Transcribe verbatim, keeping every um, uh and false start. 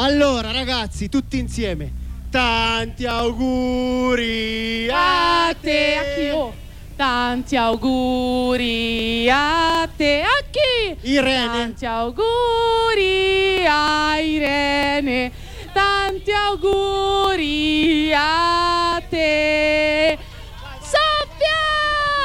Allora ragazzi, tutti insieme, tanti auguri a te. A chi? Oh. Tanti auguri a te. A chi? Irene. Tanti auguri a Irene. Tanti auguri a te.